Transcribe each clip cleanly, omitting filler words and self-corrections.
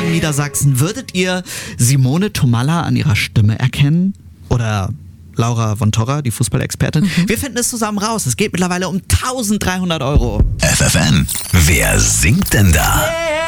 in Niedersachsen. Würdet ihr Simone Tomalla an ihrer Stimme erkennen? Oder Laura von Torra, die Fußballexpertin? Wir finden es zusammen raus. Es geht mittlerweile um 1.300 Euro. FFN, wer singt denn da?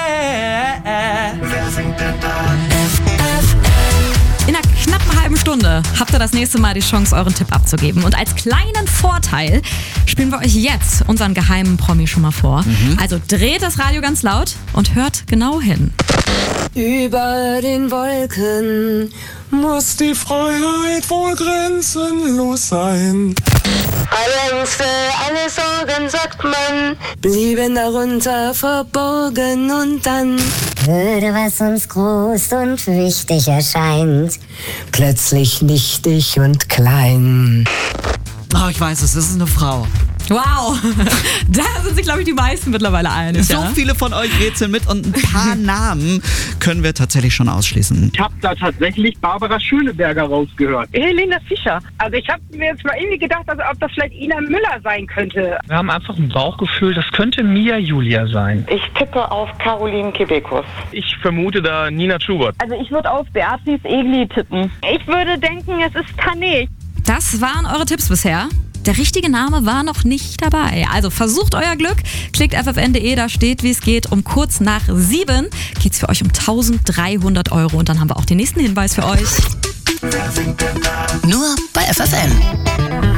Wer singt denn da? In einer knappen halben Stunde habt ihr das nächste Mal die Chance, euren Tipp abzugeben. Und als kleinen Vorteil spielen wir euch jetzt unseren geheimen Promi schon mal vor. Also dreht das Radio ganz laut und hört genau hin. Über den Wolken muss die Freiheit wohl grenzenlos sein. alle Ängste, alle Sorgen, sagt man, blieben darunter verborgen und dann würde, was uns groß und wichtig erscheint, plötzlich nichtig und klein. Oh, ich weiß es, das ist eine Frau. Wow, da sind sich, glaube ich, die meisten mittlerweile einig. So viele von euch rätseln mit und ein paar Namen können wir tatsächlich schon ausschließen. Ich habe da tatsächlich Barbara Schöneberger rausgehört. Helene Fischer. Also ich habe mir jetzt mal irgendwie gedacht, also ob das vielleicht Ina Müller sein könnte. Wir haben einfach ein Bauchgefühl, das könnte Mia Julia sein. Ich tippe auf Caroline Kebekus. Ich vermute da Nina Schubert. Also ich würde auf Beatrice Egli tippen. Ich würde denken, es ist Tané. Das waren eure Tipps bisher. Der richtige Name war noch nicht dabei. Also versucht euer Glück. Klickt ffn.de, da steht, wie es geht. Um kurz nach 7 geht's für euch um 1.300 Euro. Und dann haben wir auch den nächsten Hinweis für euch. Nur bei FFN.